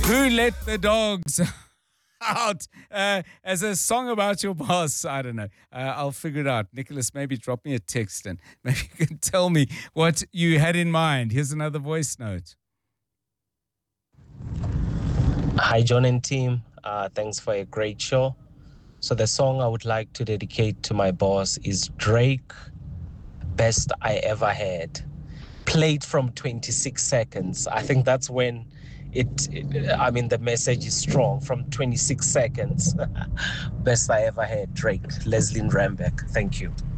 Who let the dogs out as a song about your boss? I don't know. I'll figure it out. Nicholas, maybe drop me a text and maybe you can tell me what you had in mind. Here's another voice note. Hi, John and team. Thanks for a great show. So the song I would like to dedicate to my boss is Drake, Best I Ever Had. Played from 26 seconds. I think that's when the message is strong, from 26 seconds. Best I Ever Had, Drake, Leslie Rambeck. Thank you.